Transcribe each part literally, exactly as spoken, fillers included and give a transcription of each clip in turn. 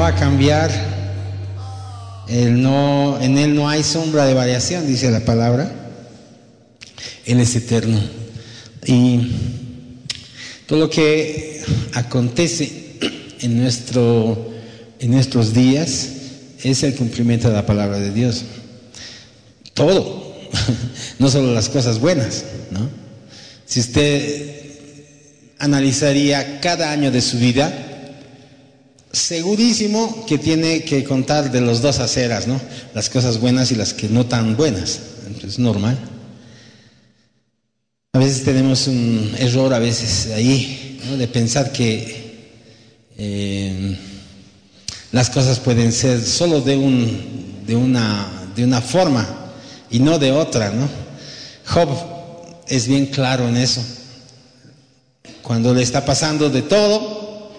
a cambiar. Él no, en Él no hay sombra de variación, dice la palabra. Él es eterno. Y todo lo que acontece en, nuestro, en nuestros días es el cumplimiento de la palabra de Dios. Todo, no solo las cosas buenas, ¿no? Si usted analizaría cada año de su vida, segurísimo que tiene que contar de los dos aceras, ¿no? Las cosas buenas y las que no tan buenas. Es normal. A veces tenemos un error, a veces ahí, ¿no? De pensar que eh, las cosas pueden ser solo de un, de una, de una forma y no de otra, ¿no? Job es bien claro en eso. Cuando le está pasando de todo,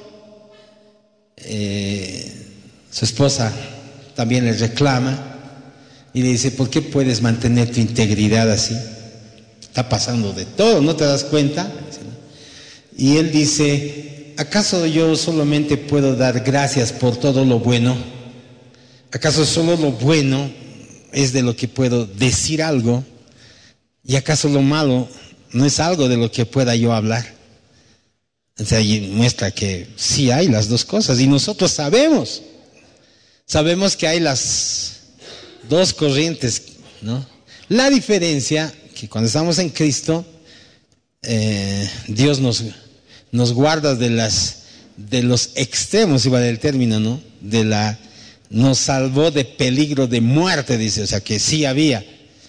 eh, su esposa también le reclama y le dice: ¿por qué puedes mantener tu integridad así? Está pasando de todo, ¿no te das cuenta? Y él dice: ¿acaso yo solamente puedo dar gracias por todo lo bueno? ¿Acaso solo lo bueno es de lo que puedo decir algo? ¿Y acaso lo malo no es algo de lo que pueda yo hablar? O sea, y muestra que sí hay las dos cosas, y nosotros sabemos, sabemos que hay las dos corrientes, ¿no? La diferencia que cuando estamos en Cristo, eh, Dios nos, nos guarda de las de los extremos, iba del término, ¿no? De la, nos salvó de peligro de muerte, dice, o sea que sí había.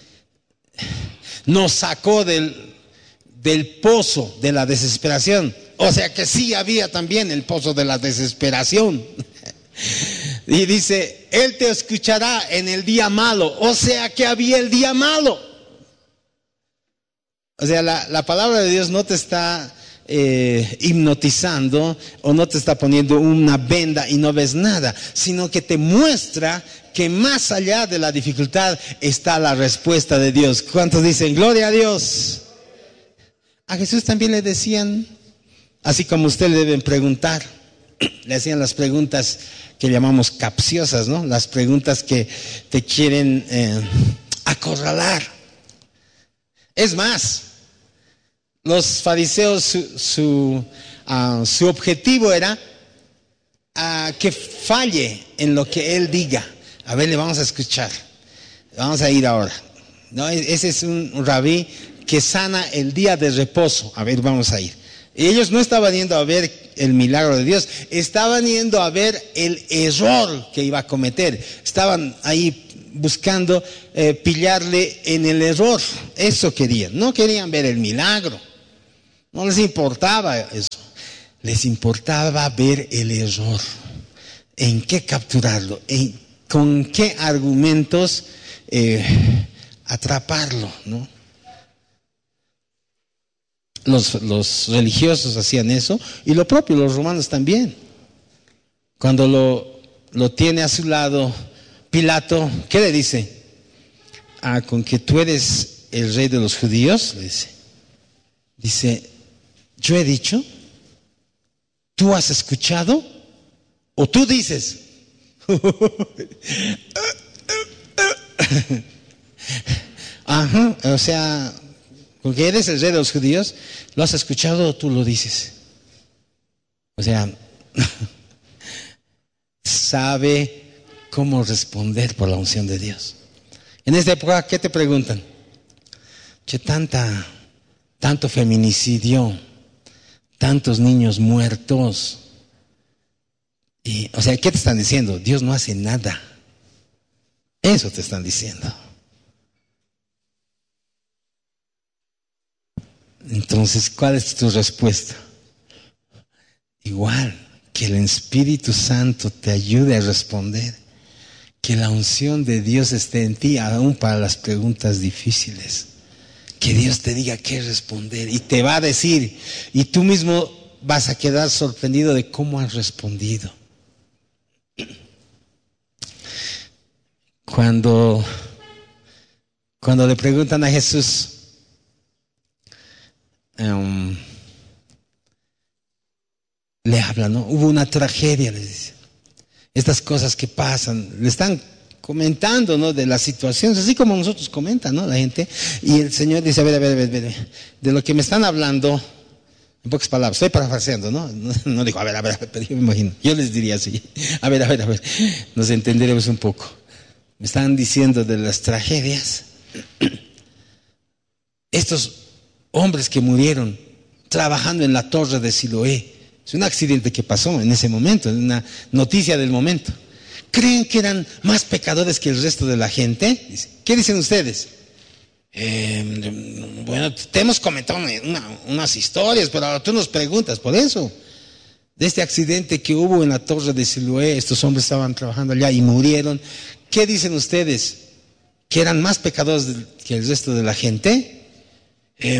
Nos sacó del, del pozo de la desesperación, o sea que sí había también el pozo de la desesperación. Y dice: Él te escuchará en el día malo, o sea que había el día malo. O sea, la, la palabra de Dios no te está eh, hipnotizando o no te está poniendo una venda y no ves nada, sino que te muestra que más allá de la dificultad está la respuesta de Dios. ¿Cuántos dicen gloria a Dios? A Jesús también le decían, así como usted le deben preguntar, le hacían las preguntas que llamamos capciosas, ¿no? Las preguntas que te quieren eh, acorralar. Es más, los fariseos, su, su, uh, su objetivo era uh, que falle en lo que él diga. A ver, le vamos a escuchar. Vamos a ir ahora. ¿No? Ese es un rabí que sana el día de reposo. A ver, vamos a ir. Ellos no estaban yendo a ver el milagro de Dios, estaban yendo a ver el error que iba a cometer. Estaban ahí buscando eh, pillarle en el error. Eso querían, no querían ver el milagro, no les importaba eso, les importaba ver el error, en qué capturarlo, en, con qué argumentos eh, atraparlo, ¿no? Los, los religiosos hacían eso, y lo propio, los romanos también. Cuando lo, lo tiene a su lado Pilato, ¿qué le dice? Ah, con que tú eres el rey de los judíos, le dice. Dice: yo he dicho, ¿tú has escuchado? ¿O tú dices? Ajá, o sea, con que eres el rey de los judíos, ¿lo has escuchado o tú lo dices? O sea, sabe cómo responder por la unción de Dios. En esta época, ¿qué te preguntan? Che, tanta, tanto feminicidio, tantos niños muertos. Y, o sea, ¿qué te están diciendo? Dios no hace nada. Eso te están diciendo. Entonces, ¿cuál es tu respuesta? Igual, que el Espíritu Santo te ayude a responder. Que la unción de Dios esté en ti, aún para las preguntas difíciles. Que Dios te diga qué responder y te va a decir, y tú mismo vas a quedar sorprendido de cómo has respondido. Cuando, cuando le preguntan a Jesús, um, le hablan, ¿no? Hubo una tragedia, les dice. estas cosas que pasan, le están comentando, ¿no?, de las situaciones, así como nosotros comentan, ¿no?, la gente. Y el Señor dice, a ver, a ver, a ver, a ver, de lo que me están hablando, en pocas palabras, estoy parafraseando, ¿no? No, no digo, a ver, a ver, a ver, pero yo me imagino, yo les diría así, a ver, a ver, a ver, nos entenderemos un poco. Me están diciendo de las tragedias, estos hombres que murieron trabajando en la torre de Siloé, es un accidente que pasó en ese momento, es una noticia del momento. ¿Creen que eran más pecadores que el resto de la gente? ¿Qué dicen ustedes? Eh, bueno, te hemos comentado una, unas historias, pero ahora tú nos preguntas por eso. De este accidente que hubo en la torre de Siloé, estos hombres estaban trabajando allá y murieron. ¿Qué dicen ustedes? ¿Que eran más pecadores que el resto de la gente? Eh,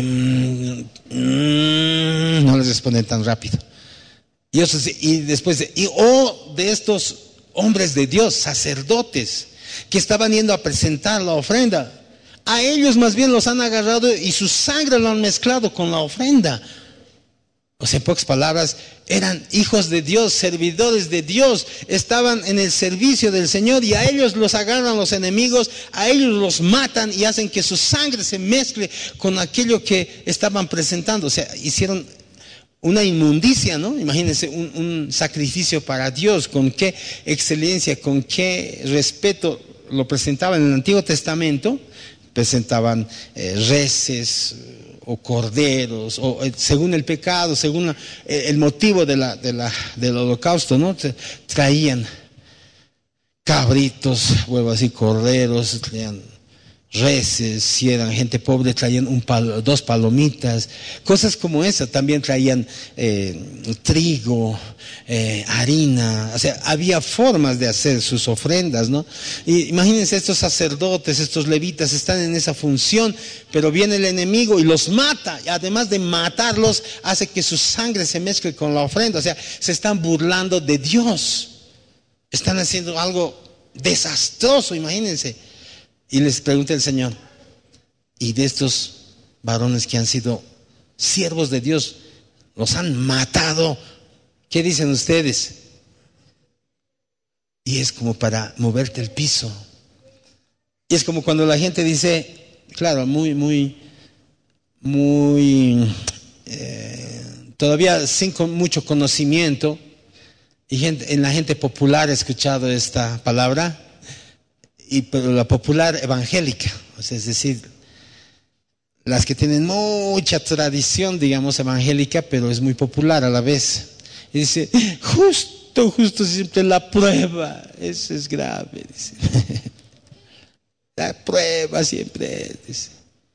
mm, no les responden tan rápido. Y, eso, y después, de, y, o de estos hombres de Dios, sacerdotes, que estaban yendo a presentar la ofrenda, a ellos más bien los han agarrado y su sangre lo han mezclado con la ofrenda. O sea, en pocas palabras, eran hijos de Dios, servidores de Dios, estaban en el servicio del Señor y a ellos los agarran los enemigos, a ellos los matan y hacen que su sangre se mezcle con aquello que estaban presentando. O sea, hicieron una inmundicia, ¿no? Imagínense un, un sacrificio para Dios, con qué excelencia, con qué respeto lo presentaban en el Antiguo Testamento. Presentaban eh, reses o corderos, o eh, según el pecado, según la, eh, el motivo de la, de la, del holocausto, ¿no? Traían cabritos, vuelvo así, corderos, traían reses, si eran gente pobre traían un palo, dos palomitas, cosas como esa. También traían eh, trigo, eh, harina, o sea, había formas de hacer sus ofrendas, ¿no? Y imagínense, estos sacerdotes, estos levitas están en esa función, pero viene el enemigo y los mata, y además de matarlos, hace que su sangre se mezcle con la ofrenda. O sea, se están burlando de Dios, están haciendo algo desastroso, imagínense. Y les pregunta el Señor, y de estos varones que han sido siervos de Dios, los han matado, ¿qué dicen ustedes? Y es como para moverte el piso. Y es como cuando la gente dice, claro, muy, muy, muy, eh, todavía sin con mucho conocimiento, y gente, en la gente popular he escuchado esta palabra, y pero la popular evangélica, o sea, es decir, las que tienen mucha tradición, digamos, evangélica, pero es muy popular a la vez. Y dice, justo, justo siempre la prueba, eso es grave, dice. La prueba siempre, dice.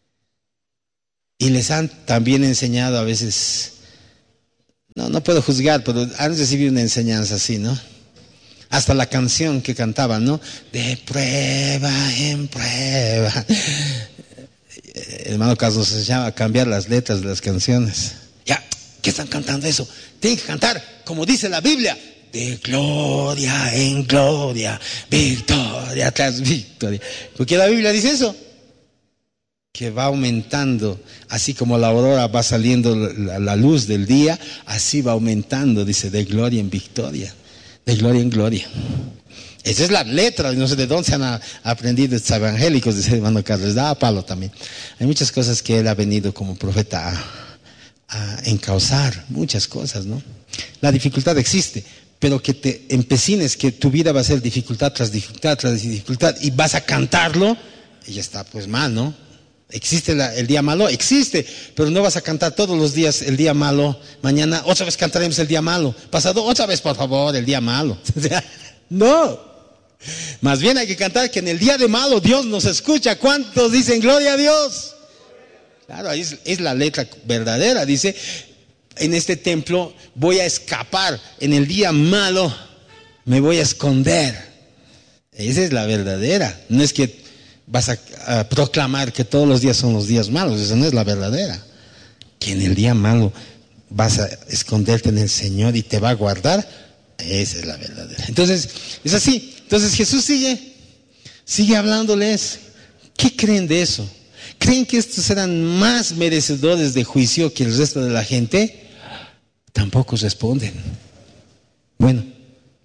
Y les han también enseñado a veces, no, no puedo juzgar, pero han recibido una enseñanza así, ¿no? Hasta la canción que cantaban, ¿no? De prueba en prueba. El hermano Carlos se llama a cambiar las letras de las canciones. Ya, ¿qué están cantando eso? Tienen que cantar, como dice la Biblia, de gloria en gloria, victoria tras victoria. Porque la Biblia dice eso, que va aumentando, así como la aurora va saliendo la, la luz del día, así va aumentando, dice, de gloria en victoria. De gloria en gloria. Esa es la letra, no sé de dónde se han aprendido estos evangélicos, dice el hermano Carlos, da a palo también. Hay muchas cosas que él ha venido como profeta a, a encauzar, muchas cosas, ¿no? La dificultad existe, pero que te empecines que tu vida va a ser dificultad tras dificultad tras dificultad y vas a cantarlo, y ya está pues mal, ¿no? ¿Existe la, el día malo? Existe, pero no vas a cantar todos los días el día malo. Mañana otra vez cantaremos el día malo. Pasado otra vez, por favor, el día malo. No. Más bien hay que cantar que en el día de malo Dios nos escucha. ¿Cuántos dicen gloria a Dios? Claro, es, es la letra verdadera. Dice, en este templo voy a escapar. En el día malo me voy a esconder. Esa es la verdadera. No es que vas a, a proclamar que todos los días son los días malos. Esa no es la verdadera. Que en el día malo vas a esconderte en el Señor y te va a guardar. Esa es la verdadera. Entonces, es así. Entonces Jesús sigue, sigue hablándoles. ¿Qué creen de eso? ¿Creen que estos eran más merecedores de juicio que el resto de la gente? Tampoco responden. Bueno,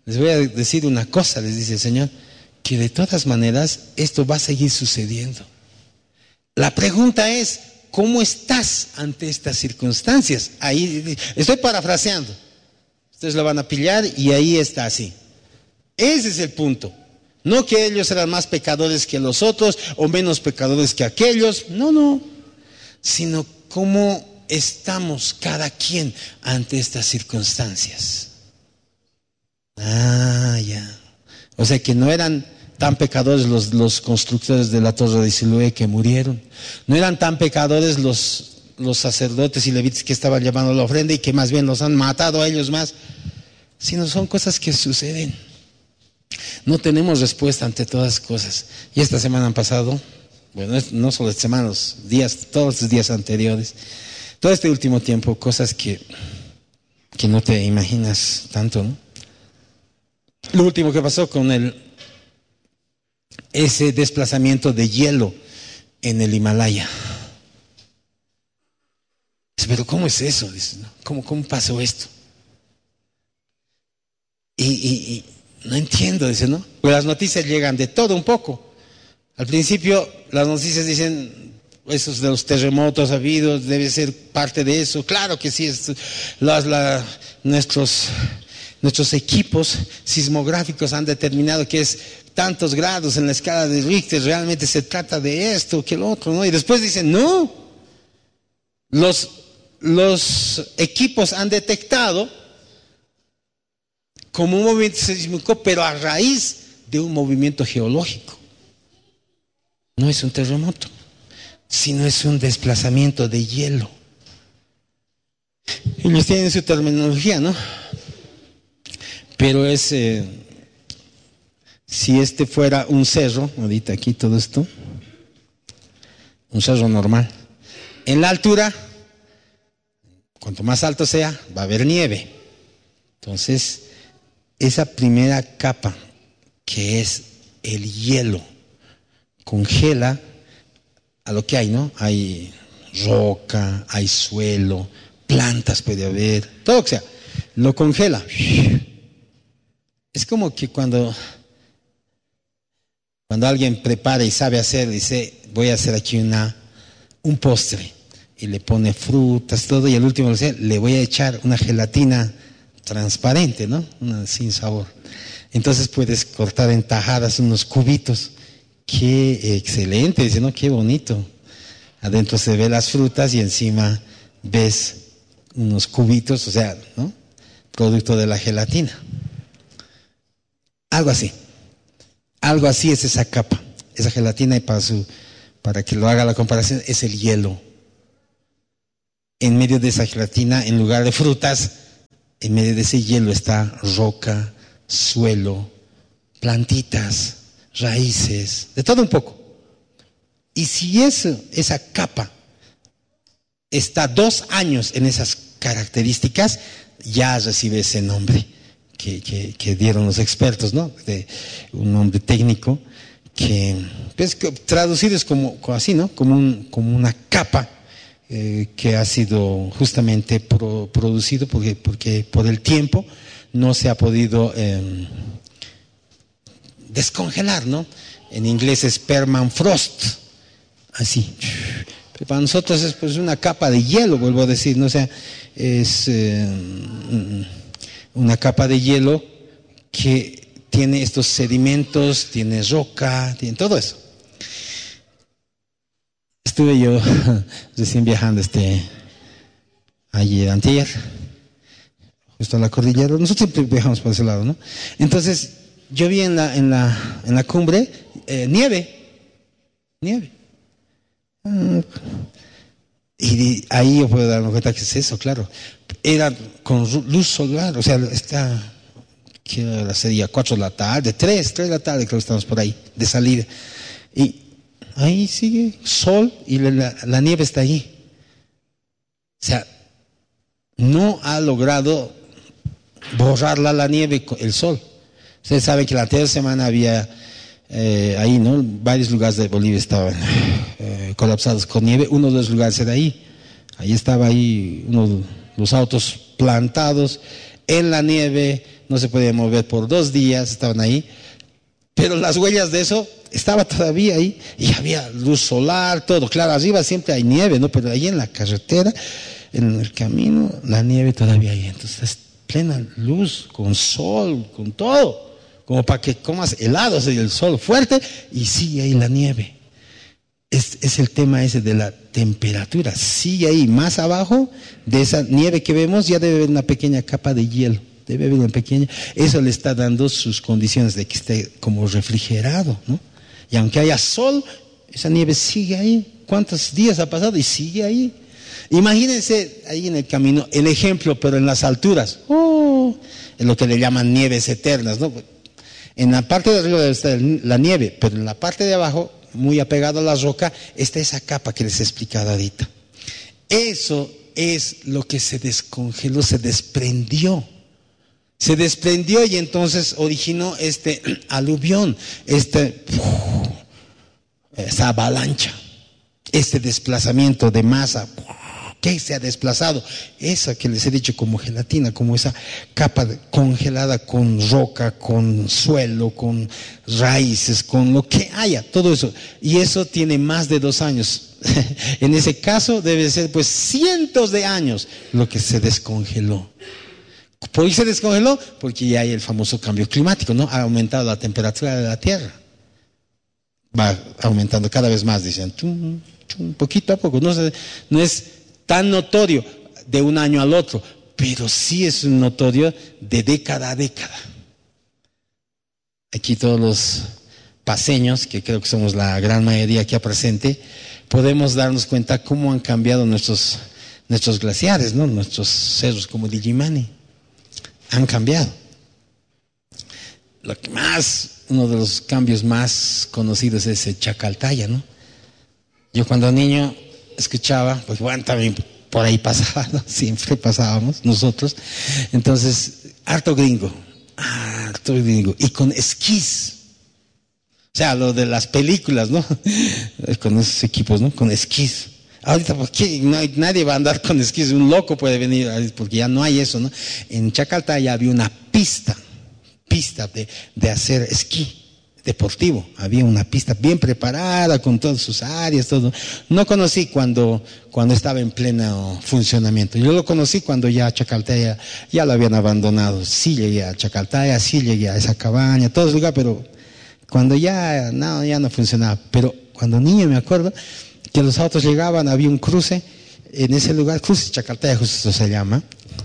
les voy a decir una cosa, les dice el Señor, que de todas maneras esto va a seguir sucediendo. La pregunta es, ¿cómo estás ante estas circunstancias? Ahí estoy parafraseando. Ustedes lo van a pillar y ahí está así. Ese es el punto. No que ellos eran más pecadores que los otros o menos pecadores que aquellos. No, no. Sino cómo estamos cada quien ante estas circunstancias. Ah, ya. O sea que no eran tan pecadores los, los constructores de la Torre de Siloé que murieron. No eran tan pecadores los, los sacerdotes y levitas que estaban llevando la ofrenda y que más bien los han matado a ellos más. Sino son cosas que suceden. No tenemos respuesta ante todas cosas. Y esta semana han pasado, bueno, no solo esta semana, los días, todos los días anteriores, todo este último tiempo, cosas que, que no te imaginas tanto, ¿no? Lo último que pasó con el, ese desplazamiento de hielo en el Himalaya. Pero ¿cómo es eso? Dices, ¿no? ¿Cómo, ¿Cómo pasó esto? Y, y, y no entiendo, dice, ¿no? Pues las noticias llegan de todo un poco. Al principio las noticias dicen, esos de los terremotos habidos, debe ser parte de eso. Claro que sí, es, las, la, nuestros, nuestros equipos sismográficos han determinado que es tantos grados en la escala de Richter, realmente se trata de esto, que lo otro, ¿no? Y después dicen, no, los, los equipos han detectado como un movimiento sísmico, pero a raíz de un movimiento geológico. No es un terremoto, sino es un desplazamiento de hielo. Ellos tienen su terminología, ¿no? Pero es, eh, si este fuera un cerro, ahorita aquí todo esto, un cerro normal, en la altura, cuanto más alto sea, va a haber nieve. Entonces, esa primera capa, que es el hielo, congela a lo que hay, ¿no? Hay roca, hay suelo, plantas puede haber, todo lo que sea, lo congela. Es como que cuando, cuando alguien prepara y sabe hacer, dice, voy a hacer aquí una, un postre, y le pone frutas, todo, y al último le, dice, le voy a echar una gelatina transparente, ¿no? Una, sin sabor. Entonces puedes cortar en tajadas unos cubitos. Qué excelente, dice, ¿no? Qué bonito. Adentro se ve las frutas y encima ves unos cubitos, o sea, ¿no? Producto de la gelatina. Algo así. Algo así es esa capa. Esa gelatina, y para, su, para que lo haga la comparación, es el hielo. En medio de esa gelatina, en lugar de frutas, en medio de ese hielo está roca, suelo, plantitas, raíces, de todo un poco. Y si eso, esa capa está dos años en esas características, ya recibe ese nombre que, que, que dieron los expertos, ¿no? De un nombre técnico que, pues, que traducido es como, como así, ¿no? Como, un, como una capa eh, que ha sido justamente pro, producido porque, porque por el tiempo no se ha podido eh, descongelar, ¿no? En inglés es permafrost, así. Pero para nosotros es pues una capa de hielo, vuelvo a decir, ¿no? O sea, es eh, una capa de hielo que tiene estos sedimentos, tiene roca, tiene todo eso. Estuve yo recién viajando este ayer, antier, justo a la cordillera. Nosotros siempre viajamos por ese lado, ¿no? Entonces, yo vi en la, en la, en la cumbre eh, nieve, nieve. Ah, y ahí yo puedo darme cuenta que es eso, claro. Era con luz solar, o sea, está, ¿qué hora sería? Cuatro de la tarde, tres, tres de la tarde creo que estamos por ahí, de salida. Y ahí sigue sol y la, la nieve está ahí. O sea, no ha logrado borrarla la nieve el sol. Ustedes saben que la anterior semana había eh, ahí, ¿no? Varios lugares de Bolivia estaban eh, colapsados con nieve. Uno de los lugares era ahí. Ahí estaba ahí uno de los autos plantados en la nieve, no se podía mover por dos días, estaban ahí. Pero las huellas de eso estaba todavía ahí y había luz solar, todo. Claro, arriba siempre hay nieve, ¿no? Pero ahí en la carretera, en el camino, la nieve todavía hay. Entonces es plena luz, con sol, con todo. Como para que comas helados y el sol fuerte y sigue ahí la nieve. Es, es el tema ese de la temperatura. Sigue ahí, más abajo de esa nieve que vemos ya debe haber una pequeña capa de hielo. Debe haber una pequeña, eso le está dando sus condiciones de que esté como refrigerado, ¿no? Y aunque haya sol, esa nieve sigue ahí. ¿Cuántos días ha pasado? Y sigue ahí. Imagínense ahí en el camino, el ejemplo, pero en las alturas. Oh, es lo que le llaman nieves eternas, ¿no? En la parte de arriba está la nieve, pero en la parte de abajo, muy apegado a la roca, está esa capa que les he explicado ahorita. Eso es lo que se descongeló, se desprendió. Se desprendió y entonces originó este aluvión, este, esta avalancha, este desplazamiento de masa que se ha desplazado. Esa que les he dicho como gelatina, como esa capa congelada con roca, con suelo, con raíces, con lo que haya, todo eso. Y eso tiene más de dos años. En ese caso debe ser pues cientos de años lo que se descongeló. ¿Por qué se descongeló? Porque ya hay el famoso cambio climático, ¿no? Ha aumentado la temperatura de la Tierra. Va aumentando cada vez más, dicen, chum, chum, poquito a poco. No, no es tan notorio de un año al otro, pero sí es notorio de década a década. Aquí todos los paseños, que creo que somos la gran mayoría aquí presente, podemos darnos cuenta cómo han cambiado nuestros, nuestros glaciares, ¿no? Nuestros cerros como Illimani. Han cambiado. Lo que más, uno de los cambios más conocidos es el Chacaltaya, ¿no? Yo cuando niño escuchaba, pues bueno, también por ahí pasaba, ¿no? Siempre pasábamos nosotros. Entonces, harto gringo, harto gringo, y con esquís. O sea, lo de las películas, ¿no? Con esos equipos, ¿no? Con esquís. Ahorita, ¿por qué? No hay, nadie va a andar con esquís, un loco puede venir, porque ya no hay eso, ¿no? En Chacaltaya había una pista, pista de, de hacer esquí deportivo, había una pista bien preparada con todas sus áreas, todo. No conocí cuando, cuando estaba en pleno funcionamiento, yo lo conocí cuando ya Chacaltaya ya lo habían abandonado. Sí llegué a Chacaltaya, sí llegué a esa cabaña, todo ese lugar, pero cuando ya no, ya no funcionaba. Pero cuando niño me acuerdo que los autos llegaban, había un cruce en ese lugar, cruce Chacaltaya justo se llama,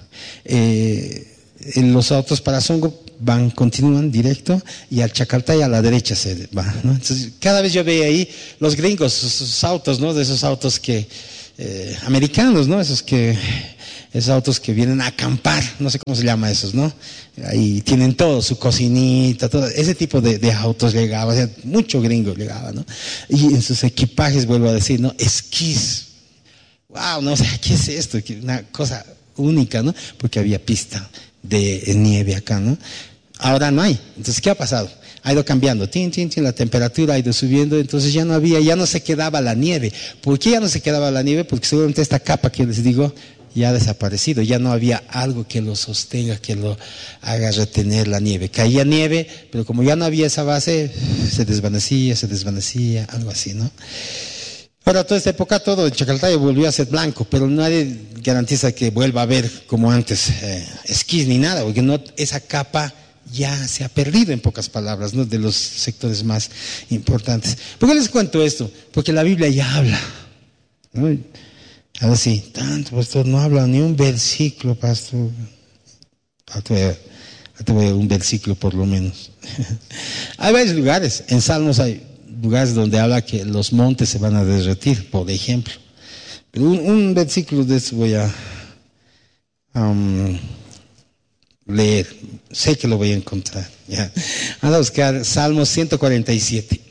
eh, los autos para Songo van, continúan directo y al Chacaltaya a la derecha se va, ¿no? Entonces cada vez yo veía ahí los gringos, esos autos, ¿no? De esos autos que, eh, americanos, ¿no? Esos que, esos autos que vienen a acampar, no sé cómo se llama esos, ¿no? Ahí tienen todo, su cocinita, todo, ese tipo de, de autos llegaba, o sea, mucho gringo llegaba, ¿no? Y en sus equipajes, vuelvo a decir, ¿no? Esquís. Wow, no sé, ¿qué es esto? Una cosa única, ¿no? Porque había pista de nieve acá, ¿no? Ahora no hay. Entonces, ¿qué ha pasado? Ha ido cambiando, tin, tin, tin, la temperatura ha ido subiendo, entonces ya no había, ya no se quedaba la nieve. ¿Por qué ya no se quedaba la nieve? Porque seguramente esta capa que les digo ya ha desaparecido, ya no había algo que lo sostenga, que lo haga retener la nieve. Caía nieve, pero como ya no había esa base, se desvanecía, se desvanecía, algo así, ¿no? Ahora, toda esta época, todo en Chacaltaya volvió a ser blanco, pero nadie garantiza que vuelva a haber como antes eh, esquís ni nada, porque no, esa capa ya se ha perdido, en pocas palabras, ¿no? De los sectores más importantes. ¿Por qué les cuento esto? Porque la Biblia ya habla, ¿no? Ahora sí, tanto, pastor, no habla ni un versículo, pastor. Ah, te voy a, te voy a un versículo por lo menos. Hay varios lugares, en Salmos hay lugares donde habla que los montes se van a derretir, por ejemplo. Pero un, un versículo de eso voy a um, leer. Sé que lo voy a encontrar. ¿Ya? Vamos a buscar Salmos ciento cuarenta y siete.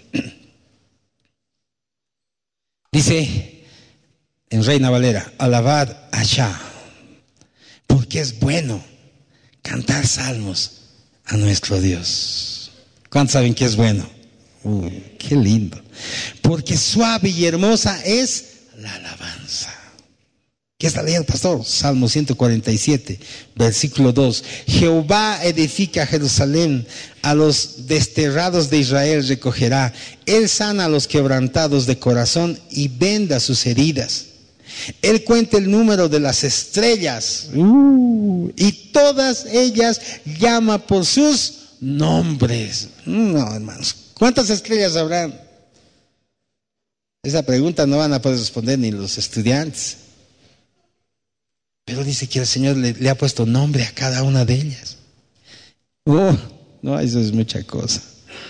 Dice en Reina Valera, alabad a Yah, porque es bueno cantar salmos a nuestro Dios. ¿Cuántos saben que es bueno? Uy, qué lindo. Porque suave y hermosa es la alabanza. ¿Qué está leyendo, pastor? Salmo ciento cuarenta y siete, versículo dos. Jehová edifica Jerusalén, a los desterrados de Israel recogerá. Él sana a los quebrantados de corazón y venda sus heridas. Él cuenta el número de las estrellas uh, y todas ellas llama por sus nombres. No, hermanos, ¿cuántas estrellas habrán? Esa pregunta no van a poder responder ni los estudiantes. Pero dice que el Señor le, le ha puesto nombre a cada una de ellas. Oh, no, eso es mucha cosa.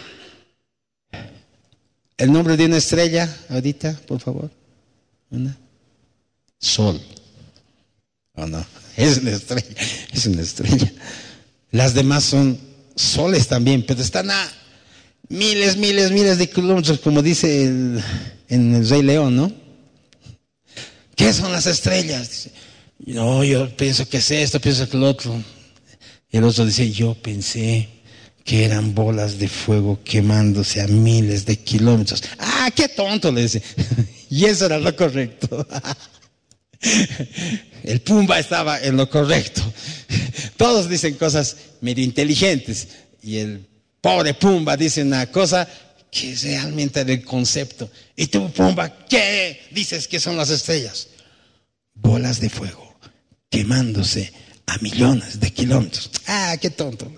El nombre de una estrella, ahorita, por favor. Una. Sol. Oh, no, es una estrella, es una estrella. Las demás son soles también, pero están a miles, miles, miles de kilómetros, como dice el, en el Rey León, ¿no? ¿Qué son las estrellas? Dice, no, yo pienso que es esto, pienso que lo otro. Y el otro dice, yo pensé que eran bolas de fuego quemándose a miles de kilómetros. Ah, qué tonto, le dice. Y eso era lo correcto. El Pumba estaba en lo correcto. Todos dicen cosas medio inteligentes y el pobre Pumba dice una cosa que es realmente del concepto. Y tú, Pumba, ¿qué dices que son las estrellas? Bolas de fuego quemándose a millones de kilómetros. Ah, qué tonto.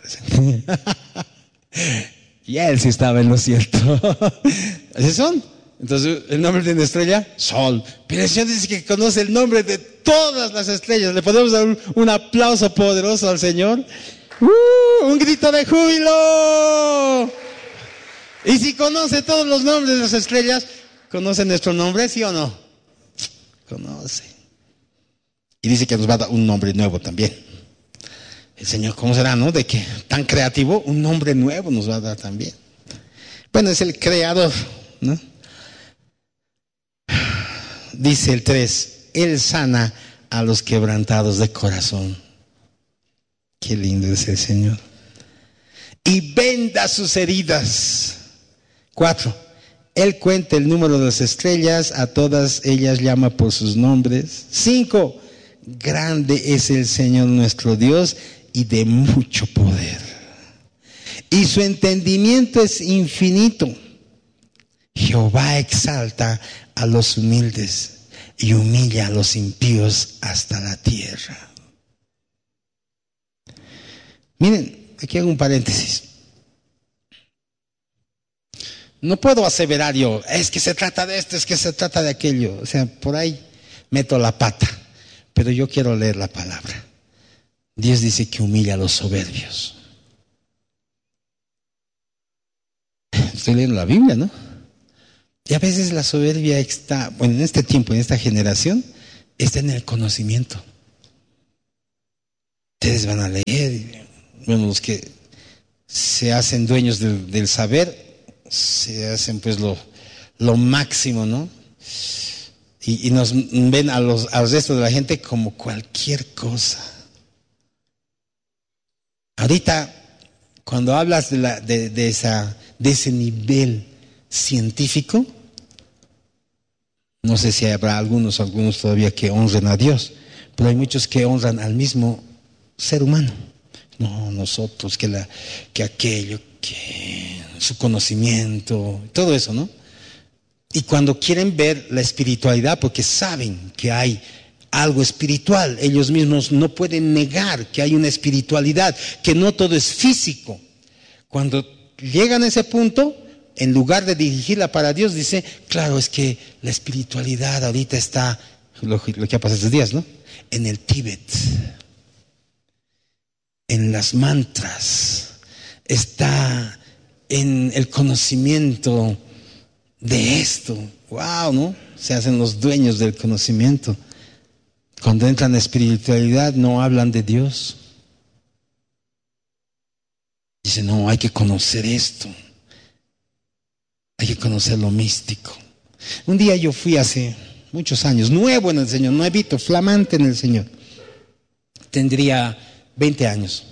Y él sí estaba en lo cierto. ¿Así son? Entonces, el nombre de una estrella, Sol. Pero el Señor dice que conoce el nombre de todas las estrellas. ¿Le podemos dar un, un aplauso poderoso al Señor? ¡Uh! ¡Un grito de júbilo! Y si conoce todos los nombres de las estrellas, ¿conoce nuestro nombre, sí o no? Conoce. Y dice que nos va a dar un nombre nuevo también. El Señor, ¿cómo será, no? De que tan creativo, un nombre nuevo nos va a dar también. Bueno, es el creador, ¿no? Dice el tres, Él sana a los quebrantados de corazón. Qué lindo es el Señor. Y venda sus heridas. Cuatro, Él cuenta el número de las estrellas, a todas ellas llama por sus nombres. Cinco, grande es el Señor nuestro Dios y de mucho poder. Y su entendimiento es infinito. Jehová exalta a los humildes y humilla a los impíos hasta la tierra. Miren, aquí hago un paréntesis. No puedo aseverar yo, es que se trata de esto, es que se trata de aquello. O sea, por ahí meto la pata. Pero yo quiero leer la palabra. Dios dice que humilla a los soberbios. Estoy leyendo la Biblia, ¿no? Y a veces la soberbia está, bueno, en este tiempo, en esta generación, está en el conocimiento. Ustedes van a leer, bueno, los que se hacen dueños del, del saber, se hacen pues lo, lo máximo, ¿no? Y, y nos ven a los, al resto de la gente como cualquier cosa. Ahorita, cuando hablas de, la, de, de, esa, de ese nivel científico, no sé si habrá algunos, algunos todavía que honren a Dios, pero hay muchos que honran al mismo ser humano. No, nosotros, que, la, que aquello, que su conocimiento, todo eso, ¿no? Y cuando quieren ver la espiritualidad, porque saben que hay algo espiritual, ellos mismos no pueden negar que hay una espiritualidad, que no todo es físico. Cuando llegan a ese punto, en lugar de dirigirla para Dios, dice, claro, es que la espiritualidad ahorita está, lo, lo que ha pasado estos días, ¿no? En el Tíbet, en las mantras, está en el conocimiento de esto. Wow, ¿no? Se hacen los dueños del conocimiento. Cuando entran en espiritualidad no hablan de Dios. Dicen, no, hay que conocer esto. Hay que conocer lo místico. Un día yo fui hace muchos años, nuevo en el Señor, nuevito, flamante en el Señor. Tendría veinte años.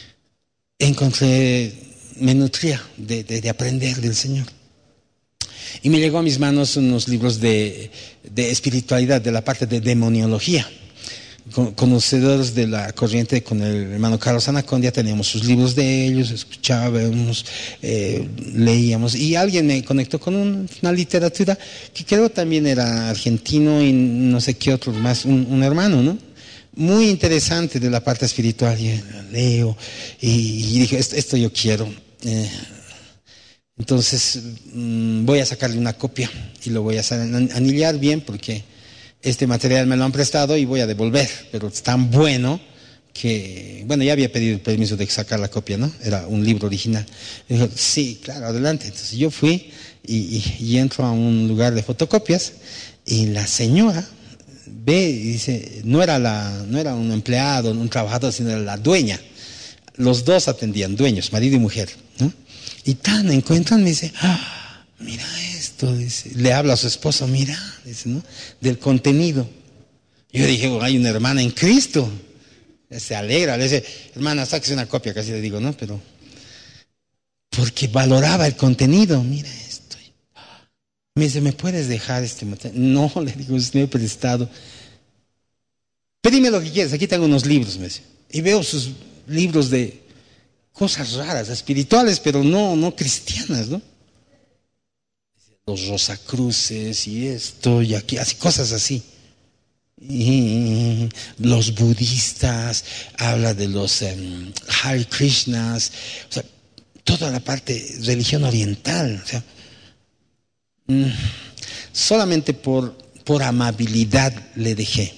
Encontré, me nutría de, de, de aprender del Señor. Y me llegó a mis manos unos libros de, de espiritualidad, de la parte de demoniología. Conocedores de la corriente con el hermano Carlos Anacondia, teníamos sus libros de ellos, escuchábamos, eh, leíamos, y alguien me conectó con un, una literatura que creo también era argentino y no sé qué otro más, un, un hermano, ¿no? Muy interesante de la parte espiritual, y leo y, y dije, esto, esto yo quiero. Eh, entonces mmm, voy a sacarle una copia y lo voy a anillar bien porque este material me lo han prestado y voy a devolver, pero es tan bueno que, bueno, ya había pedido el permiso de sacar la copia, ¿no? Era un libro original. Y dijo, sí, claro, adelante. Entonces yo fui y, y, y entro a un lugar de fotocopias y la señora ve y dice, no era, la, no era un empleado, un trabajador, sino era la dueña. Los dos atendían, dueños, marido y mujer, ¿no? Y tan encuentran, me dice, ah, mira esto, dice, le habla a su esposo, mira, dice, ¿no? Del contenido. Yo dije, oh, hay una hermana en Cristo. Se alegra, le dice, hermana, sáquese una copia, casi le digo, ¿no? Pero, porque valoraba el contenido, mira esto. Me dice, ¿me puedes dejar este material? No, le digo, me he prestado. Pedime lo que quieras, aquí tengo unos libros, me dice. Y veo sus libros de cosas raras, espirituales, pero no, no cristianas, ¿no? Los Rosacruces y esto y aquí, así, cosas así. Y los budistas, habla de los um, Hare Krishnas, o sea, toda la parte religión oriental, o sea, mm, solamente por, por amabilidad le dejé.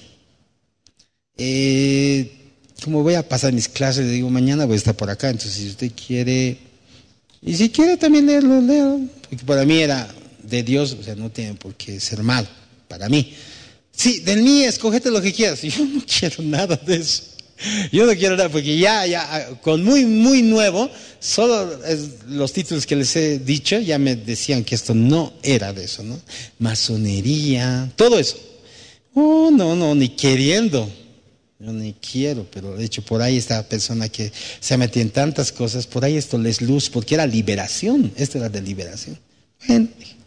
Eh, como voy a pasar mis clases, le digo, mañana voy a estar por acá, entonces si usted quiere, y si quiere también leerlo, leo, porque para mí era de Dios, o sea, no tiene por qué ser malo, para mí. Sí, del mí, escogete lo que quieras. Yo no quiero nada de eso. Yo no quiero nada, porque ya, ya, con muy, muy nuevo, solo es, los títulos que les he dicho, ya me decían que esto no era de eso, ¿no? Masonería, todo eso. Oh, no, no, ni queriendo. Yo ni quiero, pero de hecho por ahí esta persona que se ha metido en tantas cosas, por ahí esto les luz, porque era liberación, esto era de liberación. Bueno,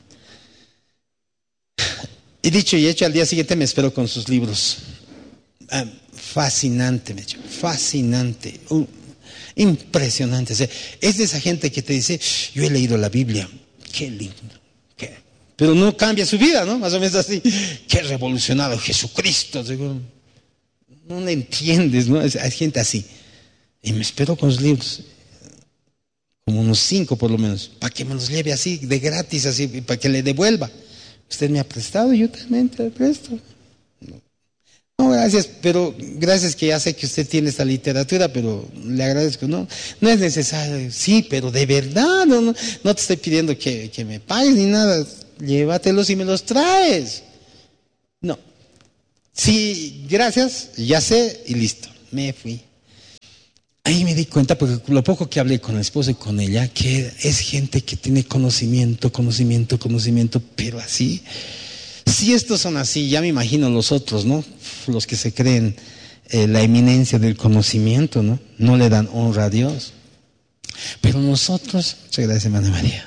y dicho y hecho, al día siguiente me espero con sus libros. Ah, fascinante, me he dicho, fascinante, uh, impresionante. O sea, es de esa gente que te dice, yo he leído la Biblia, qué lindo, qué. Pero no cambia su vida, ¿no? Más o menos así, qué revolucionado Jesucristo. Seguro. No le entiendes, ¿no? Hay gente así. Y me espero con los libros, como unos cinco por lo menos, para que me los lleve así, de gratis, así, para que le devuelva. Usted me ha prestado, yo también te presto. No. no, gracias, pero gracias que ya sé que usted tiene esta literatura, pero le agradezco. No, no es necesario. Sí, pero de verdad, no, no, no te estoy pidiendo que, que me pagues ni nada. Llévatelos y me los traes. No. Sí, gracias, ya sé y listo, me fui. Ahí me di cuenta, porque lo poco que hablé con la esposa y con ella, que es gente que tiene conocimiento, conocimiento, conocimiento, pero así. Si estos son así, ya me imagino los otros, ¿no? Los que se creen eh, la eminencia del conocimiento, ¿no? No le dan honra a Dios. Pero nosotros, muchas gracias, hermana María.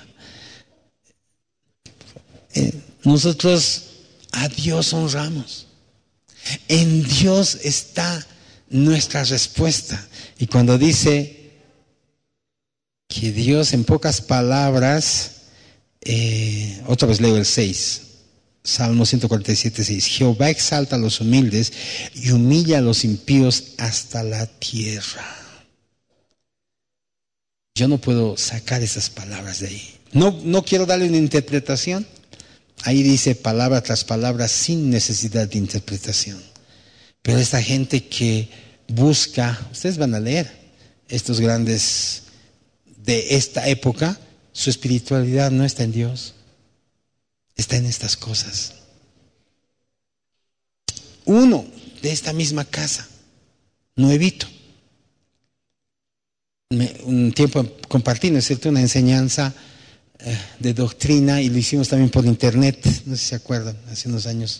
Eh, nosotros a Dios honramos. En Dios está nuestra respuesta. Y cuando dice que Dios, en pocas palabras, eh, otra vez leo el seis, Salmo ciento cuarenta y siete, seis, Jehová exalta a los humildes y humilla a los impíos hasta la tierra. Yo no puedo sacar esas palabras de ahí. No, no quiero darle una interpretación. Ahí dice palabra tras palabra sin necesidad de interpretación. Pero esta gente que busca, ustedes van a leer, estos grandes de esta época, su espiritualidad no está en Dios, está en estas cosas. Uno de esta misma casa, nuevito, me, un tiempo compartí, ¿no es cierto?, una enseñanza eh, de doctrina, y lo hicimos también por internet, no sé si se acuerdan, hace unos años.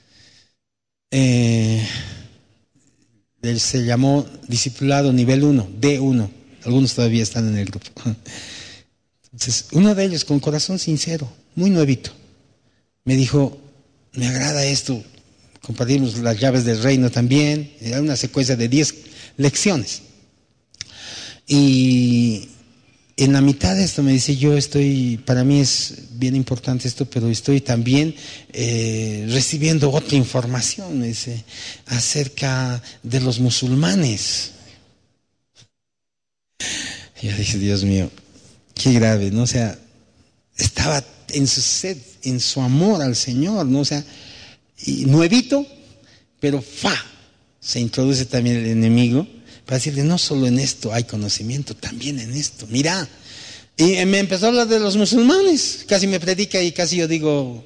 Eh, él se llamó Discipulado Nivel uno, D uno. Algunos todavía están en el grupo. Entonces, uno de ellos, con corazón sincero, muy nuevito, me dijo, me agrada esto, compartimos las llaves del reino también, era una secuencia de diez lecciones. Y en la mitad de esto me dice, yo estoy, para mí es bien importante esto, pero estoy también eh, recibiendo otra información, me dice, acerca de los musulmanes. Y yo dije, Dios mío, qué grave, ¿no? O sea, estaba en su sed, en su amor al Señor, ¿no? O sea, y nuevito, pero fa, se introduce también el enemigo para decirle, no solo en esto hay conocimiento, también en esto, mira. Y me empezó a hablar de los musulmanes, casi me predica y casi yo digo,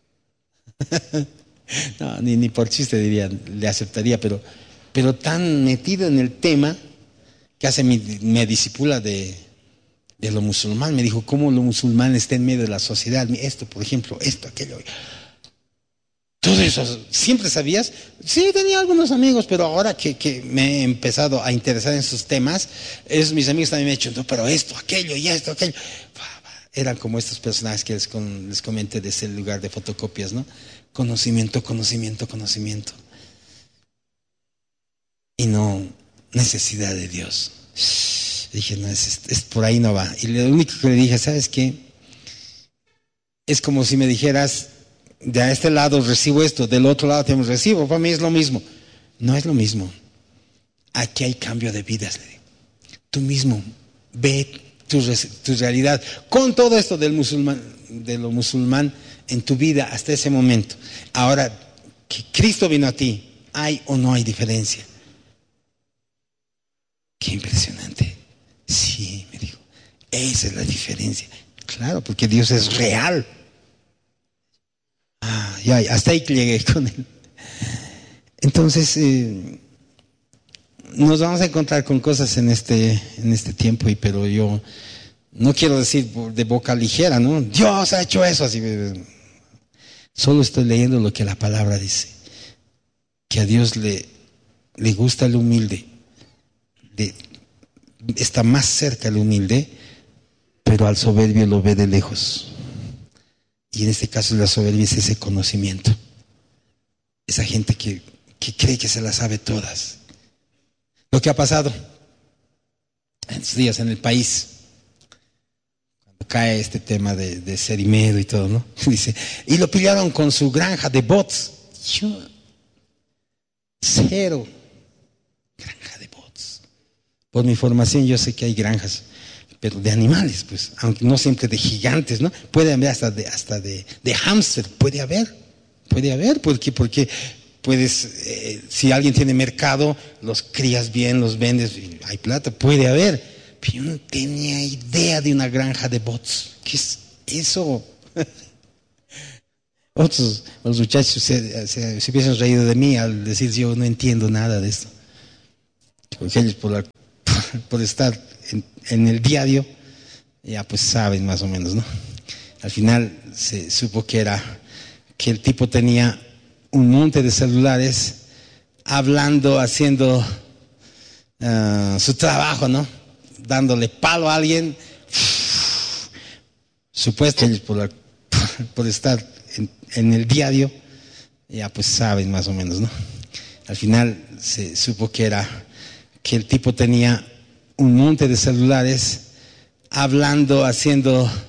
no, ni, ni por chiste diría, le aceptaría, pero, pero tan metido en el tema que hace mi, me disipula de, de lo musulmán. Me dijo, ¿cómo lo musulmán está en medio de la sociedad? Esto, por ejemplo, esto, aquello. Todo eso, ¿siempre sabías? Sí, tenía algunos amigos, pero ahora que, que me he empezado a interesar en sus temas, es, mis amigos también me han dicho, no, pero esto, aquello, y esto, aquello. Eran como estos personajes que les, con, les comenté de ese lugar de fotocopias, ¿no? Conocimiento, conocimiento, conocimiento. Y no necesidad de Dios. Dije, no, es, es, por ahí no va. Y lo único que le dije, ¿sabes qué? Es como si me dijeras, de este lado recibo esto, del otro lado tenemos recibo, para mí es lo mismo. No es lo mismo. Aquí hay cambio de vidas. Tú mismo ve tu, tu realidad con todo esto del musulmán, de lo musulmán en tu vida hasta ese momento. Ahora que Cristo vino a ti, ¿hay o no hay diferencia? Qué impresionante. Sí, me dijo, esa es la diferencia. Claro, porque Dios es real. Ah, ya, hasta ahí llegué con él. Entonces, eh, nos vamos a encontrar con cosas en este, en este tiempo, y pero yo no quiero decir de boca ligera, ¿no? Dios ha hecho eso, así. Solo estoy leyendo lo que la palabra dice. Que a Dios le, le gusta el humilde. De, está más cerca el humilde, pero al soberbio lo ve de lejos. Y en este caso la soberbia es ese conocimiento. Esa gente que, que cree que se las sabe todas. Lo que ha pasado en estos días en el país, cuando cae este tema de, de Cerimero y todo, ¿no? Dice, y lo pillaron con su granja de bots. Yo, cero. Granja de bots. Por mi formación yo sé que hay granjas, pero de animales, pues, aunque no siempre de gigantes, ¿no? Puede haber hasta de, hasta de, de hámster, puede haber, puede haber, porque, porque puedes, eh, si alguien tiene mercado, los crías bien, los vendes, hay plata, puede haber. Pero yo no tenía idea de una granja de bots. ¿Qué es eso? Otros, los muchachos se, se, se hubiesen reído de mí al decir yo no entiendo nada de esto. Porque ellos por, la, por estar en, en el diario, ya pues saben más o menos, ¿no? Al final se supo que era, que el tipo tenía un monte de celulares hablando, haciendo uh, su trabajo, ¿no? Dándole palo a alguien, supuestamente por, la, por estar en, en el diario, ya pues saben más o menos, ¿no? Al final se supo que era, que el tipo tenía un monte de celulares hablando, haciendo